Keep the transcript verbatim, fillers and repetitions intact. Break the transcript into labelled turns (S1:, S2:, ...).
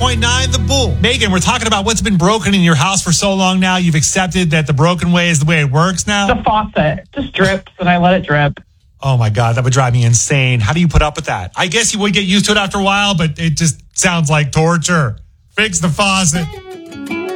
S1: point nine The Bull. Megan, we're talking about what's been broken in your house for so long now. You've accepted that the broken way is the way it works now?
S2: The faucet just drips, and I let it drip.
S1: Oh, my God. That would drive me insane. How do you put up with that? I guess you would get used to it after a while, but it just sounds like torture. Fix the faucet.